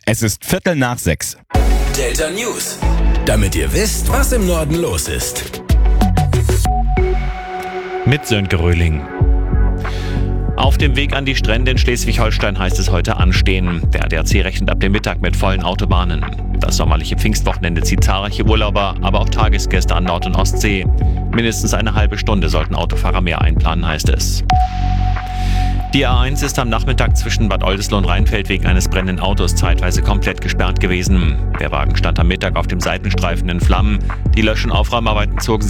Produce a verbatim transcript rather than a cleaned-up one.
Es ist Viertel nach sechs. Delta News. Damit ihr wisst, was im Norden los ist. Mit Sönke Röhling. Auf dem Weg an die Strände in Schleswig-Holstein heißt es heute anstehen. Der A D A C rechnet ab dem Mittag mit vollen Autobahnen. Das sommerliche Pfingstwochenende zieht zahlreiche Urlauber, aber auch Tagesgäste an Nord- und Ostsee. Mindestens eine halbe Stunde sollten Autofahrer mehr einplanen, heißt es. Die A eins ist am Nachmittag zwischen Bad Oldesloe und Rheinfeld wegen eines brennenden Autos zeitweise komplett gesperrt gewesen. Der Wagen stand am Mittag auf dem Seitenstreifen in Flammen. Die Lösch- und Aufräumarbeiten zogen